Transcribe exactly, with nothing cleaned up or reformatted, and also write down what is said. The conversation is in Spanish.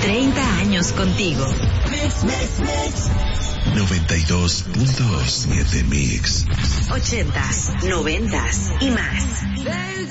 treinta años contigo. Mix, mix, mix. noventa y dos punto siete Mix. Ochentas, noventas y más.